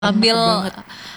Sambil banget.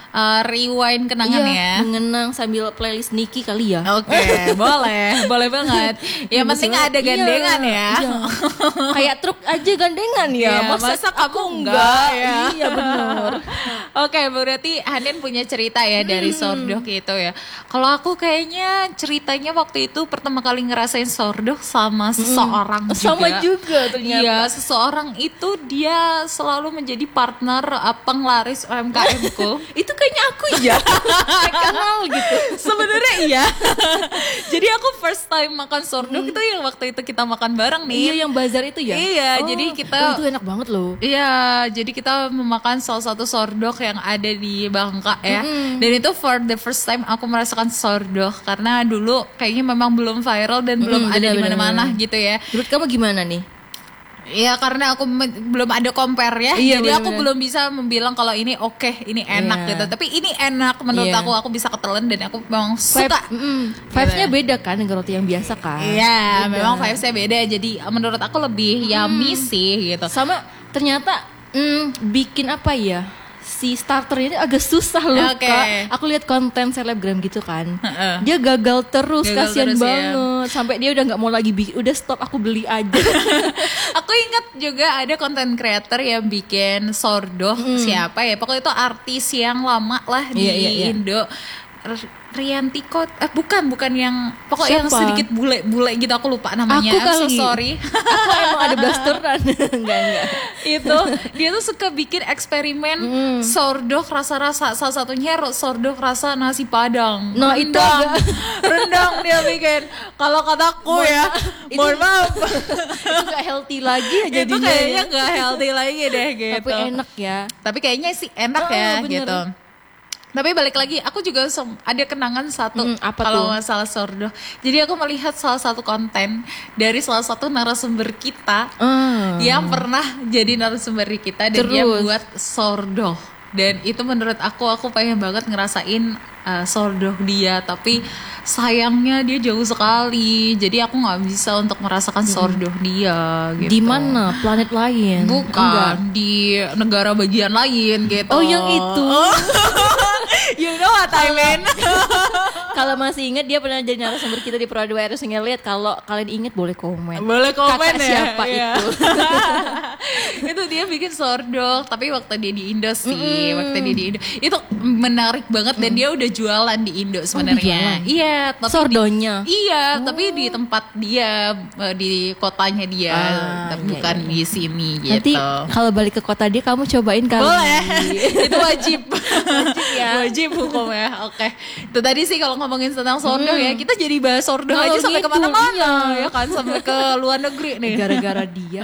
rewind kenangan ya. Mengenang sambil playlist Niki kali ya. Oke, boleh banget. Yang penting ada gandengan ya. Iya. Kayak truk aja gandengan ya. Iya, masa aku kamu enggak ya? Iya benar. Oke, berarti Hanin punya cerita ya dari sordok gitu ya. Kalau aku kayaknya ceritanya waktu itu pertama kali ngerasain sordok sama seseorang juga. Sama juga ternyata. Iya, seseorang itu dia selalu menjadi partner penglaris UMKM-ku. Itu kayaknya aku ya. Kayak kenal gitu. Sebenarnya iya. Jadi aku first time makan sordok itu yang waktu itu kita makan bareng nih. Iya, yang bazar itu ya. Iya, jadi kita itu enak banget loh. Iya, jadi kita memakan salah satu sordok yang ada di Bangka ya. Dan itu for the first time aku merasakan sordok karena dulu kayaknya memang belum viral dan belum ada di mana-mana gitu ya. Menurut kamu gimana nih? Iya, karena aku belum ada compare ya. Iya, jadi bener-bener. aku belum bisa membilang kalau ini oke, ini enak gitu. Tapi ini enak menurut aku bisa ketelan dan aku memang suka. Vibes-nya beda kan dengan roti yang biasa kan? Iya, Beda. memang vibes-nya beda. Jadi menurut aku lebih yummy sih gitu. Sama ternyata bikin apa ya? Si starternya ini agak susah loh Oke. Kak. Aku lihat konten selebgram gitu kan. Dia gagal terus, Gagal kasihan terus, ya. banget. Sampai dia udah nggak mau lagi bikin, udah stop, aku beli aja. Aku ingat juga ada konten creator yang bikin sordoh. Siapa ya? Pokoknya itu artis yang lama lah di Iya. Indo. Rianti bukan yang pokoknya yang Siapa? sedikit bule gitu, aku lupa namanya. Aku I'm so kali. sorry. Aku emang ada blasteran. enggak. Itu dia tuh suka bikin eksperimen sordoh rasa-rasa, salah satunya sordoh rasa nasi padang. Nah, itu rendang dia bikin. Kalau kataku ya, mohon maaf, Itu gak healthy lagi ya itu jadinya. kayaknya gak healthy lagi deh gitu. Tapi enak ya. Tapi kayaknya sih enak ya bener. gitu. Tapi balik lagi, aku juga ada kenangan satu apa kalau tuh? masalah sordoh. Jadi aku melihat salah satu konten dari salah satu narasumber kita yang pernah jadi narasumber di kita dan dia Terus? buat sordoh. Dan itu menurut aku pengen banget ngerasain sordoh dia, tapi sayangnya dia jauh sekali. Jadi aku nggak bisa untuk merasakan sordoh dia. Gitu. Di mana? Planet lain? Bukan, Enggak. di negara bagian lain gitu. Oh, yang itu. You know what I mean? Kalau masih ingat dia pernah jadi narasumber kita di Pro 2 RS lihat. Kalau kalian ingat boleh komen. Boleh komen Kakak ya. siapa Iya. itu? Itu dia bikin sordok, tapi waktu dia di Indo sih, waktu dia di Indo itu menarik banget dan dia udah jualan di Indo sebenarnya. jualan? Iya, tapi Sordonya? iya, tapi di tempat dia, di kotanya dia, tapi iya, bukan di sini Nanti gitu. kalau balik ke kota dia kamu cobain kali. Boleh, itu wajib. ya. Wajib hukum ya. Oke, itu tadi sih kalau ngomongin tentang sordoh ya, kita jadi bahas sordoh aja sampai gitu, kemana-mana ya kan, sampai ke luar negeri nih. Gara-gara dia.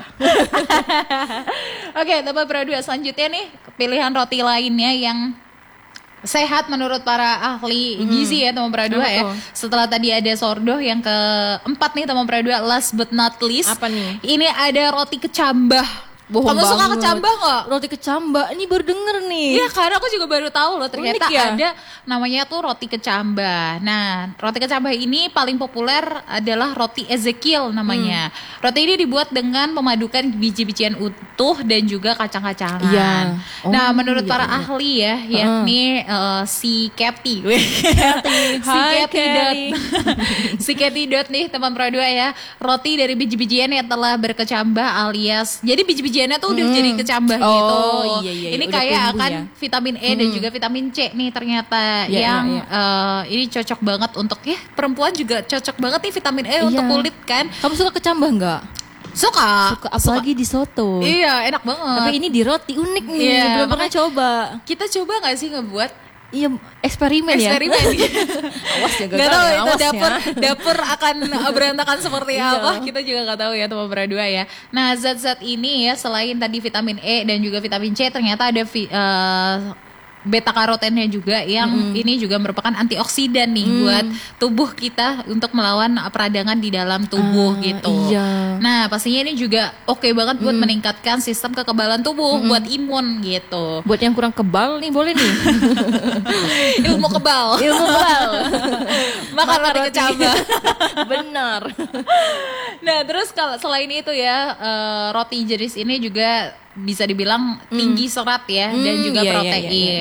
Oke, tempat berdua selanjutnya nih, pilihan roti lainnya yang sehat menurut para ahli gizi ya teman berdua Apa ya. tuh? Setelah tadi ada sordoh, yang keempat nih teman berdua, last but not least. Apa nih? Ini ada roti kecambah. Bohong Kamu suka banget. kecambah nggak? Roti kecambah, ini baru denger nih. Iya, karena aku juga baru tahu loh ternyata Unik ya? ada namanya tuh roti kecambah. Nah, roti kecambah ini paling populer adalah roti Ezekiel namanya. Roti ini dibuat dengan memadukan biji-bijian utuh dan juga kacang-kacangan. Iya. Nah, Oh, menurut iya, para iya. ahli ya, yakni si Kathy. Hai, Kelly. Si Kathy Dot nih teman Pro 2 ya. Roti dari biji-bijian yang telah berkecambah alias. Jadi biji-bijiannya tuh udah jadi kecambah Oh, gitu. iya, Ini udah kayak tumbuh akan ya. vitamin E dan juga vitamin C nih ternyata Iya, yang iya. ini cocok banget untuk perempuan juga cocok banget nih vitamin E untuk Iya. kulit kan. Kamu suka kecambah nggak? Suka. Suka, apalagi di soto. Iya, enak banget. Tapi ini di roti unik nih, Iya, belum pernah coba. Kita coba nggak sih ngebuat Iya, eksperimen ya. eksperimen? Awas ya, gagal Gak tahu ya, itu awas ya. dapur akan berantakan seperti Iya. apa, kita juga nggak tahu ya teman berdua ya. Nah, zat-zat ini ya selain tadi vitamin E dan juga vitamin C, ternyata ada beta karotennya juga yang ini juga merupakan antioksidan nih buat tubuh kita untuk melawan peradangan di dalam tubuh gitu. Iya. Nah, pastinya ini juga oke banget buat meningkatkan sistem kekebalan tubuh, buat imun gitu. Buat yang kurang kebal nih boleh nih. Ilmu kebal. Ilmu kebal. Makan lari ke cabang. Benar. Nah, terus kalau selain itu ya, roti jenis ini juga bisa dibilang tinggi serat ya dan juga iya, iya, protein. iya.